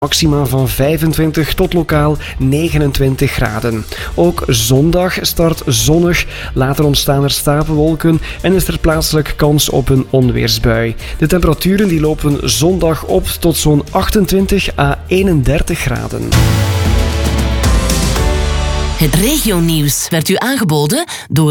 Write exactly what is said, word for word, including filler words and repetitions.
Maxima van vijfentwintig tot lokaal negenentwintig graden. Ook zondag start zonnig, later ontstaan er stapelwolken en is er plaatselijk kans op een onweersbui. De temperaturen die lopen zondag op tot zo'n achtentwintig à eenendertig graden. Het regionieuws werd u aangeboden door